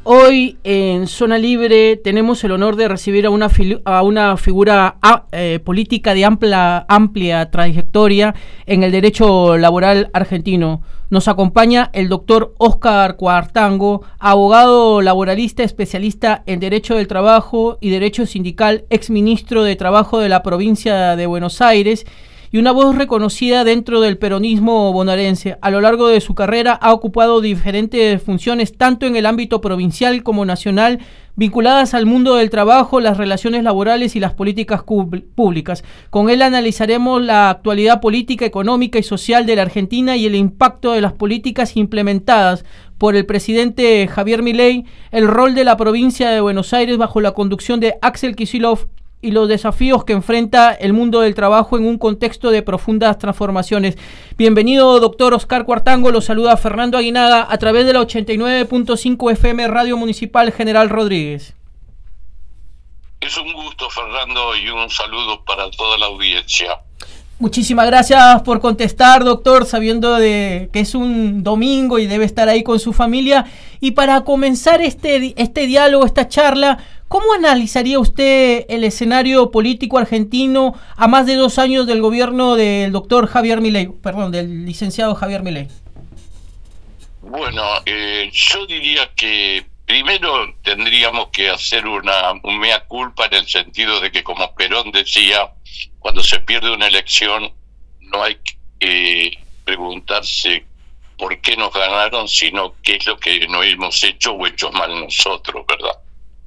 Hoy en Zona Libre tenemos el honor de recibir a una figura política de amplia trayectoria en el derecho laboral argentino. Nos acompaña el doctor Óscar Cuartango, abogado laboralista especialista en Derecho del Trabajo y Derecho Sindical, exministro de Trabajo de la provincia de Buenos Aires y una voz reconocida dentro del peronismo bonaerense. A lo largo de su carrera ha ocupado diferentes funciones tanto en el ámbito provincial como nacional, vinculadas al mundo del trabajo, las relaciones laborales y las políticas públicas. Con él analizaremos la actualidad política, económica y social de la Argentina y el impacto de las políticas implementadas por el presidente Javier Milei, el rol de la provincia de Buenos Aires bajo la conducción de Axel Kicillof y los desafíos que enfrenta el mundo del trabajo en un contexto de profundas transformaciones. Bienvenido, doctor Óscar Cuartango. Lo saluda Fernando Aguinaga a través de la 89.5 FM Radio Municipal General Rodríguez. Es un gusto, Fernando, y un saludo para toda la audiencia. Muchísimas gracias por contestar, doctor, sabiendo de que es un domingo y debe estar ahí con su familia. Y para comenzar este diálogo, esta charla, ¿cómo analizaría usted el escenario político argentino a más de 2 años del gobierno del del licenciado Javier Milei? Bueno, yo diría que primero tendríamos que hacer un mea culpa en el sentido de que, como Perón decía, cuando se pierde una elección no hay que preguntarse por qué nos ganaron, sino qué es lo que no hemos hecho o hecho mal nosotros, ¿verdad?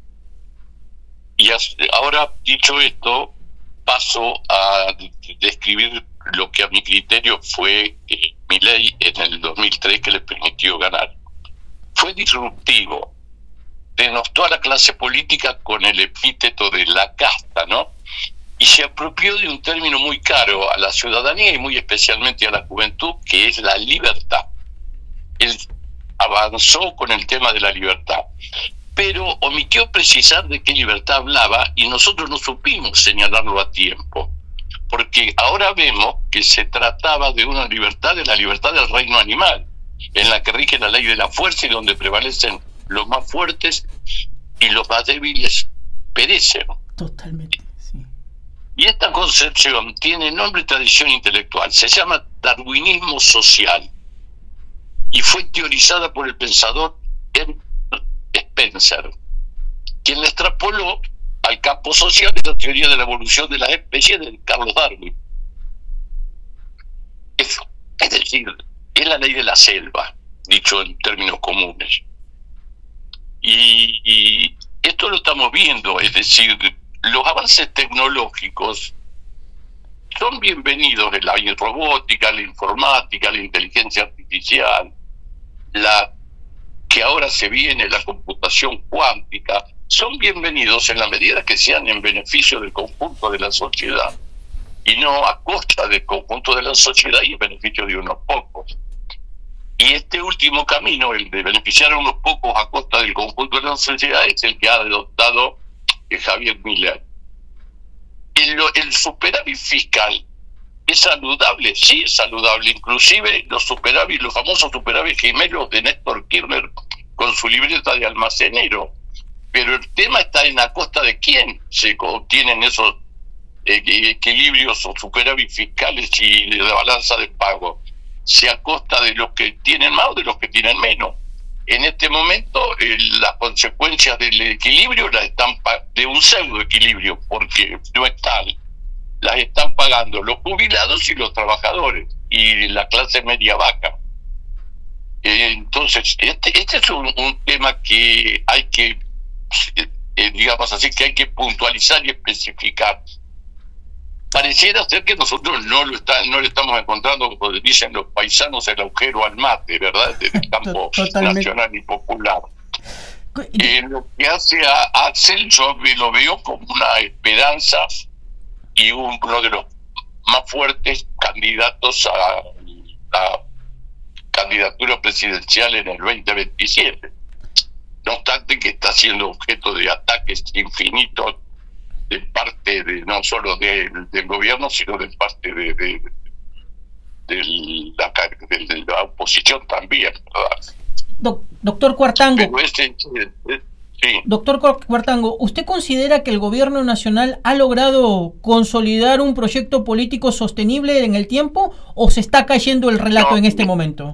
Y ahora, dicho esto, paso a describir lo que a mi criterio fue Milei en el 2003, que le permitió ganar. Fue disruptivo, denostó a la clase política con el epíteto de la casta, ¿no? Y se apropió de un término muy caro a la ciudadanía y muy especialmente a la juventud, que es la libertad. Él avanzó con el tema de la libertad, pero omitió precisar de qué libertad hablaba y nosotros no supimos señalarlo a tiempo, porque ahora vemos que se trataba de una libertad, de la libertad del reino animal, en la que rige la ley de la fuerza y donde prevalecen los más fuertes y los más débiles perecen. Totalmente, sí. Y esta concepción tiene nombre y tradición intelectual, se llama darwinismo social y fue teorizada por el pensador Spencer, quien le extrapoló al campo social de la teoría de la evolución de las especies de Carlos Darwin. Es decir, es la ley de la selva, dicho en términos comunes. Y esto lo estamos viendo, es decir, los avances tecnológicos son bienvenidos, la robótica, la informática, la inteligencia artificial, que ahora se viene la computación cuántica, son bienvenidos en la medida que sean en beneficio del conjunto de la sociedad y no a costa del conjunto de la sociedad y en beneficio de unos pocos. Y este último camino, el de beneficiar a unos pocos a costa del conjunto de la sociedad, es el que ha adoptado Javier Milei. El superávit fiscal ¿es saludable? Sí, es saludable. Inclusive los famosos superávit gemelos de Néstor Kirchner con su libreta de almacenero. Pero el tema está en a costa de quién se obtienen esos equilibrios o superávit fiscales y de la balanza de pago. ¿Se a costa de los que tienen más o de los que tienen menos? En este momento las consecuencias del equilibrio de un pseudo equilibrio, porque no es tal, las están pagando los jubilados y los trabajadores y la clase media baja. Entonces este es un tema que hay que digamos así, que hay que puntualizar y especificar. Pareciera ser que nosotros no le estamos encontrando, como dicen los paisanos, el agujero al mate, ¿verdad? Del campo nacional y popular. Lo que hace a Axel, yo lo veo como una esperanza y uno de los más fuertes candidatos a la candidatura presidencial en el 2027. No obstante que está siendo objeto de ataques infinitos de parte de no solo del gobierno, sino de parte de la oposición también, ¿verdad? Doctor Cuartango. Pero sí. Doctor Cuartango, ¿usted considera que el gobierno nacional ha logrado consolidar un proyecto político sostenible en el tiempo o se está cayendo el relato en este momento?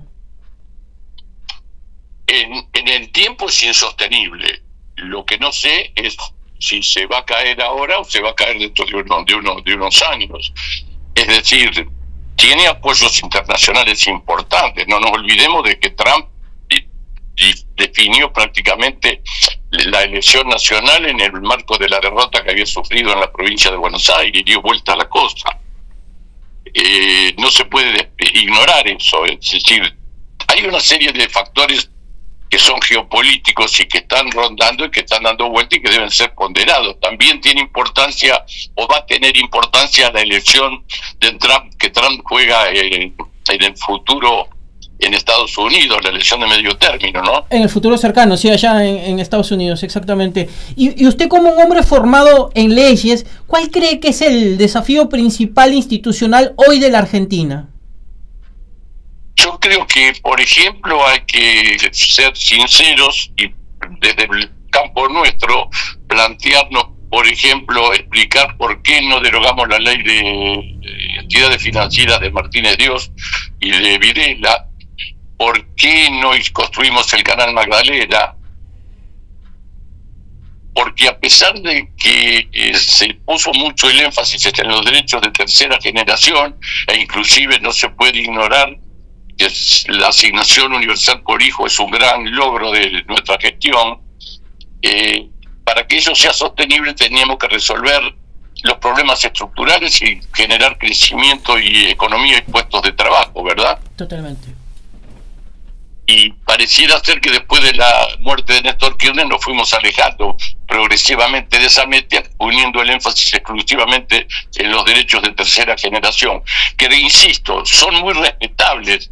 En el tiempo es insostenible. Lo que no sé es si se va a caer ahora o se va a caer dentro de unos años. Es decir, tiene apoyos internacionales importantes. No nos olvidemos de que Trump definió prácticamente la elección nacional en el marco de la derrota que había sufrido en la provincia de Buenos Aires, y dio vuelta a la cosa. No se puede ignorar eso. Es decir, hay una serie de factores que son geopolíticos y que están rondando y que están dando vuelta y que deben ser ponderados. También tiene importancia, o va a tener importancia, la elección de Trump, que Trump juega en el futuro en Estados Unidos, la elección de medio término, ¿no? En el futuro cercano, sí, allá en Estados Unidos, exactamente. Y usted, como un hombre formado en leyes, ¿cuál cree que es el desafío principal institucional hoy de la Argentina? Yo creo que, por ejemplo, hay que ser sinceros y desde el campo nuestro plantearnos, por ejemplo, explicar por qué no derogamos la ley de entidades financieras de Martínez Dios y de Videla, por qué no construimos el Canal Magdalena, porque a pesar de que se puso mucho el énfasis en los derechos de tercera generación, e inclusive no se puede ignorar que la asignación universal por hijo es un gran logro de nuestra gestión, para que eso sea sostenible teníamos que resolver los problemas estructurales y generar crecimiento y economía y puestos de trabajo, ¿verdad? Totalmente. Y pareciera ser que después de la muerte de Néstor Kirchner nos fuimos alejando progresivamente de esa meta, poniendo el énfasis exclusivamente en los derechos de tercera generación, que, insisto, son muy respetables,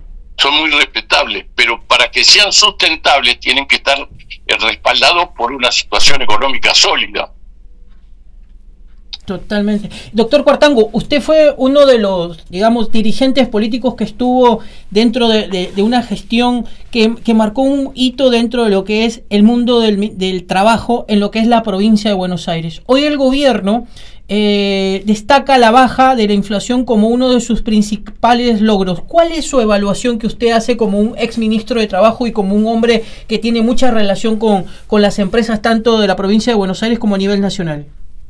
pero para que sean sustentables tienen que estar respaldados por una situación económica sólida. Totalmente. Doctor Cuartango, usted fue uno de los, digamos, dirigentes políticos que estuvo dentro de una gestión que marcó un hito dentro de lo que es el mundo del trabajo en lo que es la provincia de Buenos Aires. Hoy el gobierno destaca la baja de la inflación como uno de sus principales logros. ¿Cuál es su evaluación que usted hace como un exministro de Trabajo y como un hombre que tiene mucha relación con las empresas tanto de la provincia de Buenos Aires como a nivel nacional?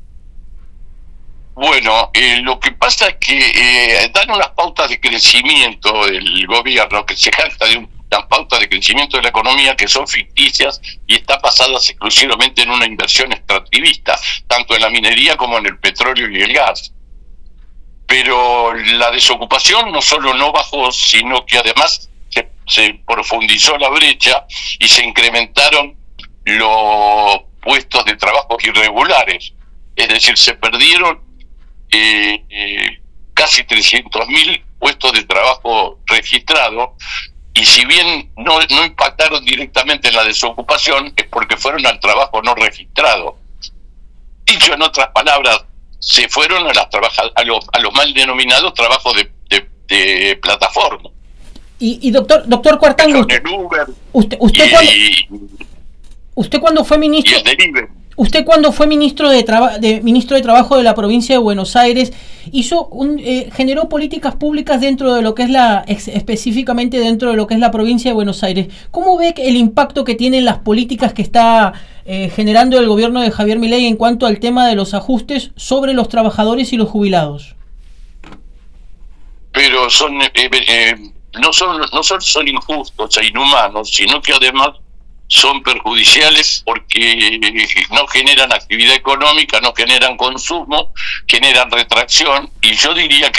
Bueno, lo que pasa es que dan unas pautas de crecimiento el gobierno, que se jacta de unas pautas de crecimiento de la economía que son ficticias y están basadas exclusivamente en una inversión extractivista, tanto en la minería como en el petróleo y el gas. Pero la desocupación no solo no bajó, sino que además se profundizó la brecha y se incrementaron los puestos de trabajo irregulares. Es decir, se perdieron casi 300.000 puestos de trabajo registrados, y si bien no impactaron directamente en la desocupación, es porque fueron al trabajo no registrado. Dicho en otras palabras, se fueron a los mal denominados trabajos de plataforma. Y doctor Cuartango, usted cuando fue ministro, y el delivery. Usted, cuando fue ministro de Trabajo de la provincia de Buenos Aires, generó políticas públicas dentro de lo que es específicamente dentro de lo que es la provincia de Buenos Aires. ¿Cómo ve el impacto que tienen las políticas que está generando el gobierno de Javier Milei en cuanto al tema de los ajustes sobre los trabajadores y los jubilados? Pero no solo son injustos e inhumanos, sino que además son perjudiciales porque no generan actividad económica, no generan consumo, generan retracción, y yo diría que